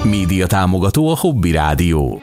Média támogató a Hobby Rádió.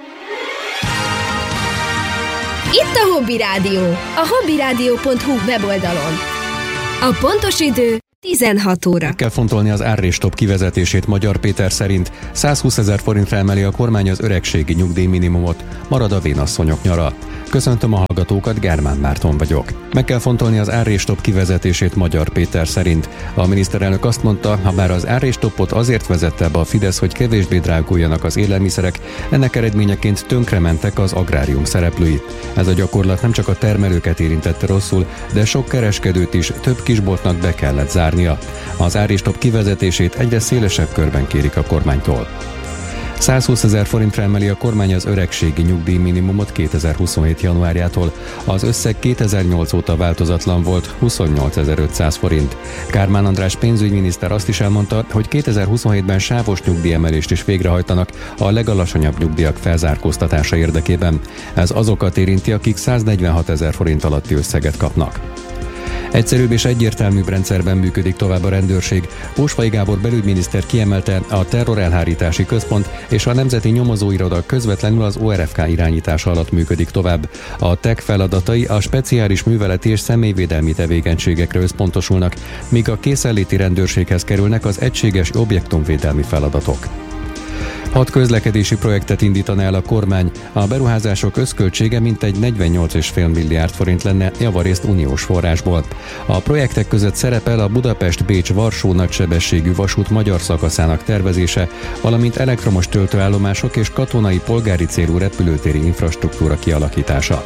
Itt a Hobby Rádió, a hobbyradio.hu weboldalon. A pontos idő 16 óra. Meg kell fontolni az árrés-stop kivezetését. Magyar Péter szerint 120 000 forintra emeli a kormány az öregségi nyugdíjminimumot, marad a vénasszonyok nyara. Köszöntöm a hallgatókat, Germán Márton vagyok. Meg kell fontolni az árrés-stop kivezetését Magyar Péter szerint. A miniszterelnök azt mondta, habár az árrés-stopot azért vezette be a Fidesz, hogy kevésbé dráguljanak az élelmiszerek, ennek eredményeként tönkrementek az agrárium szereplői. Ez a gyakorlat nem csak a termelőket érintette rosszul, de sok kereskedőt is, több kisboltnak be kellett zárnia. Az árrés-stop kivezetését egyre szélesebb körben kérik a kormánytól. 120 000 forintra emeli a kormány az öregségi nyugdíjminimumot 2027. januárjától. Az összeg 2008 óta változatlan volt, 28 500 forint. Kármán András pénzügyminiszter azt is elmondta, hogy 2027-ben sávos nyugdíjemelést is végrehajtanak a legalacsonyabb nyugdíjak felzárkóztatása érdekében. Ez azokat érinti, akik 146 000 forint alatti összeget kapnak. Egyszerűbb és egyértelműbb rendszerben működik tovább a rendőrség. Ósvai Gábor belügyminiszter kiemelte, a terrorelhárítási központ és a Nemzeti Nyomozóiroda közvetlenül az ORFK irányítása alatt működik tovább. A TEK feladatai a speciális műveleti és személyvédelmi tevékenységekre összpontosulnak, míg a készenléti rendőrséghez kerülnek az egységes objektumvédelmi feladatok. 6 közlekedési projektet indítana el a kormány. A beruházások összköltsége mintegy 48,5 milliárd forint lenne, javarészt uniós forrásból. A projektek között szerepel a Budapest-Bécs-Varsó nagysebességű vasút magyar szakaszának tervezése, valamint elektromos töltőállomások és katonai polgári célú repülőtéri infrastruktúra kialakítása.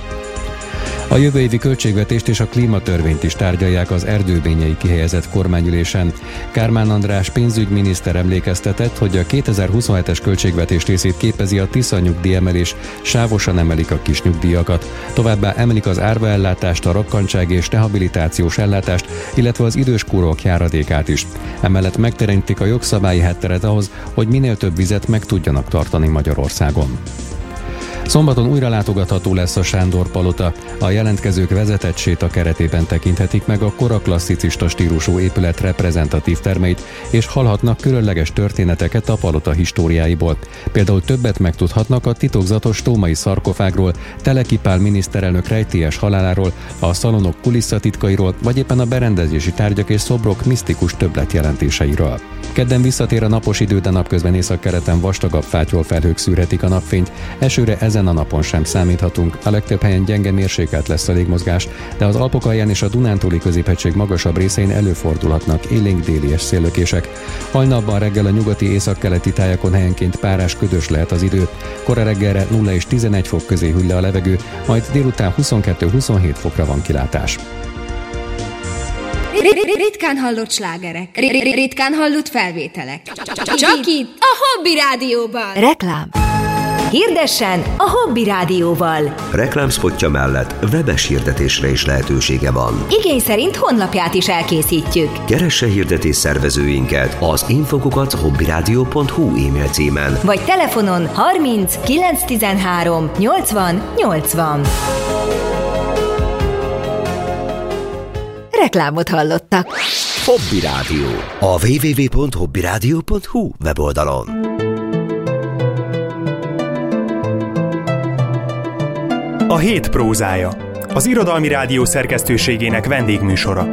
A jövő évi költségvetést és a klímatörvényt is tárgyalják az erdőbényei kihelyezett kormányülésen. Kármán András pénzügyminiszter emlékeztetett, hogy a 2027-es költségvetés részét képezi a Tisza nyugdíjemelés, sávosan emelik a kis nyugdíjakat. Továbbá emelik az árvaellátást, a rokkantsági és rehabilitációs ellátást, illetve az időskórok járadékát is. Emellett megteremtik a jogszabályi hátteret ahhoz, hogy minél több vizet meg tudjanak tartani Magyarországon. Szombaton újra látogatható lesz a Sándor palota. A jelentkezők vezetett séta keretében tekinthetik meg a koraklasszicista stílusú épület reprezentatív termeit, és hallhatnak különleges történeteket a palota históriáiból. Például többet megtudhatnak a titokzatos tómai szarkofágról, Teleki Pál miniszterelnök rejtélyes haláláról, a szalonok kulisszatitkairól, vagy éppen a berendezési tárgyak és szobrok misztikus többletjelentéseiről. Kedden visszatér a napos idő, de napközben északkeleten vastagabb fátyolfelhők szűrhetik a napfényt. Esőre ezen a napon sem számíthatunk. A legtöbb helyen gyenge mérsékelt lesz a légmozgás, de az Alpok alján és a Dunántúli középhegység magasabb részein előfordulhatnak élénk déli és széllökések. Hajnalban reggel a nyugati északkeleti tájakon helyenként párás, ködös lehet az idő. Kora reggelre 0 és 11 fok közé hűl le a levegő, majd délután 22-27 fokra van kilátás. Ritkán hallott slágerek, ritkán hallott felvételek. Csak itt a Hobby Rádióban. Reklám. Hirdessen a Hobby Rádióval. Reklámszpotja mellett webes hirdetésre is lehetősége van. Igény szerint honlapját is elkészítjük. Keresse hirdetés szervezőinket az info@hobbyradio.hu e-mail címen, vagy telefonon 30 913 80 80. Reklámot hallottak. Hobby Rádió. A www.hobbyradio.hu weboldalon. A hét prózája. Az Irodalmi Rádió szerkesztőségének vendégműsora.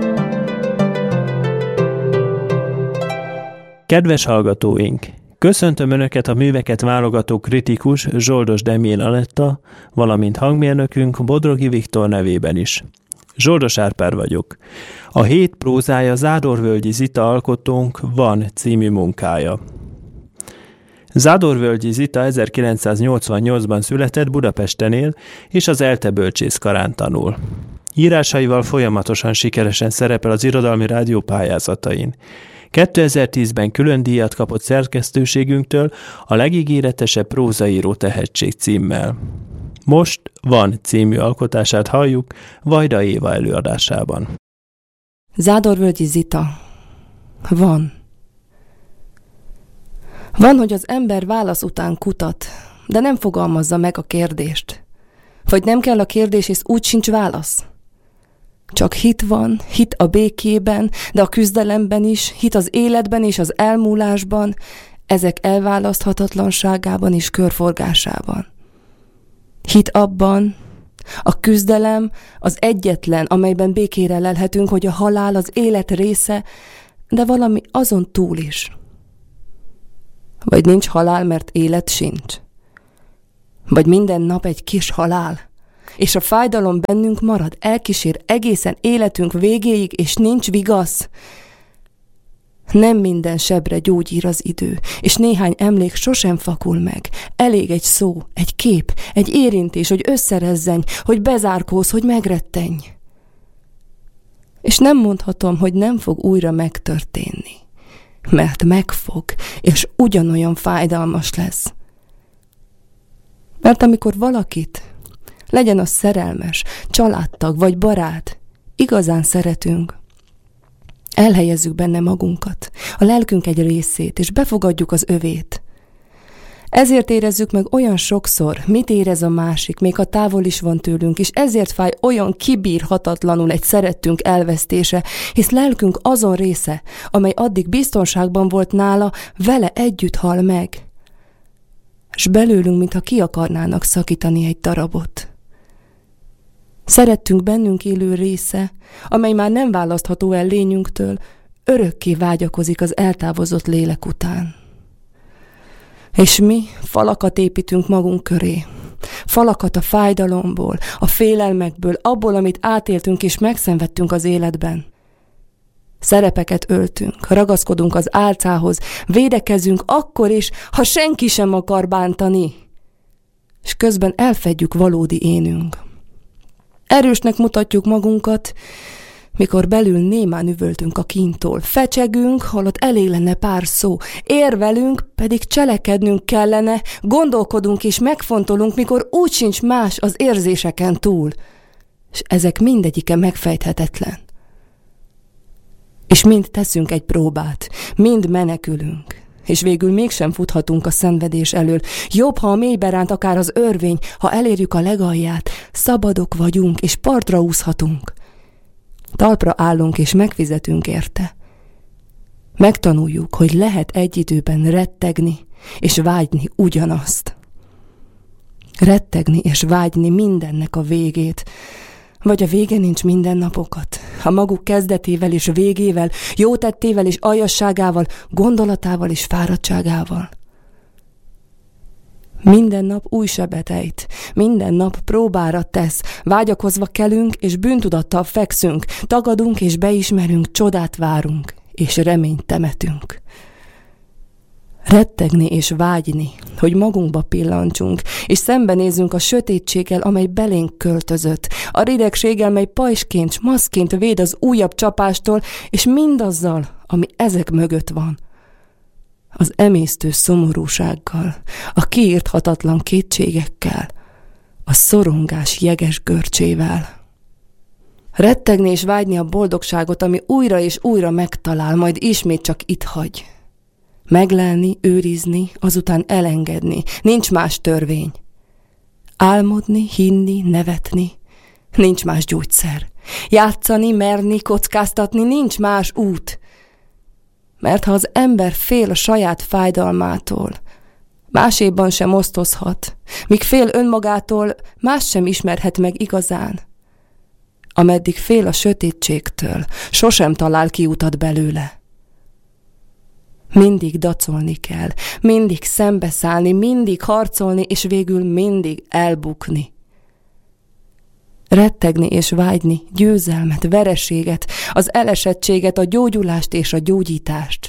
Kedves hallgatóink! Köszöntöm Önöket a műveket válogató kritikus Zsoldos Demjén Anetta, valamint hangmérnökünk Bodrogi Viktor nevében is. Zsoldos Árpád vagyok. A hét prózája Zádorvölgyi Zita alkotónk Van című munkája. Zádorvölgyi Zita 1988-ban született, Budapesten él, és az ELTE bölcsészkarán tanul. Írásaival folyamatosan sikeresen szerepel az Irodalmi Rádió pályázatain. 2010-ben külön díjat kapott szerkesztőségünktől a legígéretesebb prózaíró tehetség címmel. Most Van című alkotását halljuk Vajda Éva előadásában. Zádorvölgyi Zita. Van. Van, hogy az ember válasz után kutat, de nem fogalmazza meg a kérdést. Vagy nem kell a kérdés, és úgy sincs válasz. Csak hit van, hit a békében, de a küzdelemben is, hit az életben és az elmúlásban, ezek elválaszthatatlanságában és körforgásában. Hit abban, a küzdelem az egyetlen, amelyben békére lelhetünk, hogy a halál az élet része, de valami azon túl is. Vagy nincs halál, mert élet sincs. Vagy minden nap egy kis halál, és a fájdalom bennünk marad, elkísér egészen életünk végéig, és nincs vigasz. Nem minden sebre gyógyír az idő, és néhány emlék sosem fakul meg. Elég egy szó, egy kép, egy érintés, hogy összerezzenj, hogy bezárkózz, hogy megrettenj. És nem mondhatom, hogy nem fog újra megtörténni, mert megfog, és ugyanolyan fájdalmas lesz. Mert amikor valakit, legyen az szerelmes, családtag vagy barát, igazán szeretünk, elhelyezzük benne magunkat, a lelkünk egy részét, és befogadjuk az övét. Ezért érezzük meg olyan sokszor, mit érez a másik, még ha távol is van tőlünk, és ezért fáj olyan kibírhatatlanul egy szerettünk elvesztése, hisz lelkünk azon része, amely addig biztonságban volt nála, vele együtt hal meg. S belőlünk, mintha ki akarnának szakítani egy darabot. Szerettünk bennünk élő része, amely már nem választható el lényünktől, örökké vágyakozik az eltávozott lélek után. És mi falakat építünk magunk köré. Falakat a fájdalomból, a félelmekből, abból, amit átéltünk és megszenvedtünk az életben. Szerepeket öltünk, ragaszkodunk az álcához, védekezünk akkor is, ha senki sem akar bántani. És közben elfedjük valódi énünk. Erősnek mutatjuk magunkat, mikor belül némán üvöltünk a kínktól. Fecsegünk, holott elég lenne pár szó. Érvelünk, pedig cselekednünk kellene, gondolkodunk és megfontolunk, mikor úgy sincs más az érzéseken túl. És ezek mindegyike megfejthetetlen. És mind teszünk egy próbát, mind menekülünk. És végül mégsem futhatunk a szenvedés elől. Jobb, ha a mélybe ránt akár az örvény, ha elérjük a legalját, szabadok vagyunk, és partra úszhatunk. Talpra állunk, és megfizetünk érte. Megtanuljuk, hogy lehet egy időben rettegni, és vágyni ugyanazt. Rettegni és vágyni mindennek a végét, vagy a vége nincs mindennapokat, a maguk kezdetével és végével, jótettével és aljasságával, gondolatával és fáradtságával. Minden nap új sebet ejt, minden nap próbára tesz, vágyakozva kelünk és bűntudattal fekszünk, tagadunk és beismerünk, csodát várunk és reményt temetünk. Rettegni és vágyni, hogy magunkba pillancsunk, és szembenézzünk a sötétséggel, amely belénk költözött, a ridegséggel, mely pajsként, maszként véd az újabb csapástól, és mindazzal, ami ezek mögött van. Az emésztő szomorúsággal, a kiírthatatlan kétségekkel, a szorongás jeges görcsével. Rettegni és vágyni a boldogságot, ami újra és újra megtalál, majd ismét csak itt hagy. Meglelni, őrizni, azután elengedni. Nincs más törvény. Álmodni, hinni, nevetni. Nincs más gyógyszer. Játszani, merni, kockáztatni, nincs más út. Mert ha az ember fél a saját fájdalmától, máséban sem osztozhat, míg fél önmagától, más sem ismerhet meg igazán. Ameddig fél a sötétségtől, sosem talál kiutat belőle. Mindig dacolni kell, mindig szembeszállni, mindig harcolni, és végül mindig elbukni. Rettegni és vágyni, győzelmet, vereséget, az elesettséget, a gyógyulást és a gyógyítást.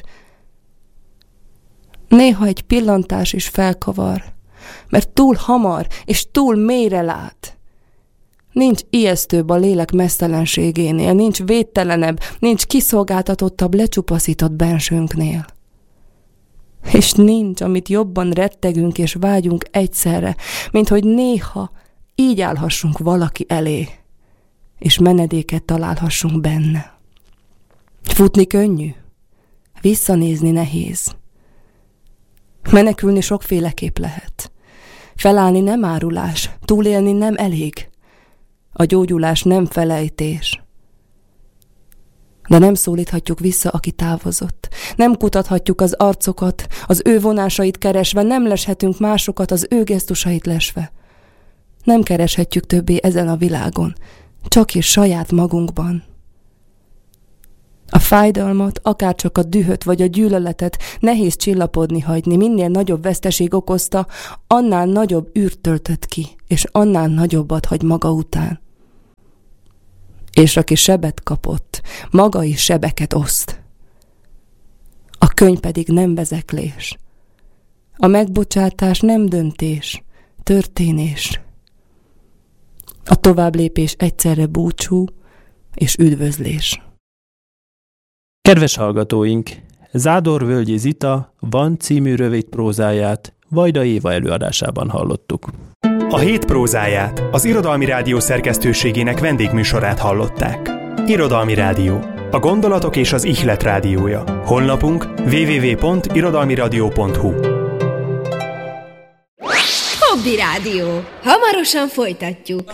Néha egy pillantás is felkavar, mert túl hamar és túl mélyre lát. Nincs ijesztőbb a lélek meztelenségénél, nincs védtelenebb, nincs kiszolgáltatottabb, lecsupaszított bensőnknél. És nincs, amit jobban rettegünk és vágyunk egyszerre, mint hogy néha így állhassunk valaki elé, és menedéket találhassunk benne. Futni könnyű, visszanézni nehéz. Menekülni sokféleképp lehet. Felállni nem árulás, túlélni nem elég. A gyógyulás nem felejtés. De nem szólíthatjuk vissza, aki távozott. Nem kutathatjuk az arcokat, az ő vonásait keresve, nem leshetünk másokat az ő gesztusait lesve. Nem kereshetjük többé ezen a világon, csak is saját magunkban. A fájdalmat, akárcsak a dühöt vagy a gyűlöletet nehéz csillapodni hagyni, minél nagyobb veszteség okozta, annál nagyobb űrt töltött ki, és annál nagyobbat hagy maga után. És aki sebet kapott, maga is sebeket oszt. A könyv pedig nem vezeklés. A megbocsátás nem döntés, történés. A továbblépés egyszerre búcsú és üdvözlés. Kedves hallgatóink, Zádor Völgyi Zita Van című rövid prózáját Vajda Éva előadásában hallottuk. A hét prózáját, az Irodalmi Rádió szerkesztőségének vendégműsorát hallották. Irodalmi Rádió, a gondolatok és az ihlet rádiója. Honlapunk www.irodalmiradio.hu. Hobby Rádió. Hamarosan folytatjuk.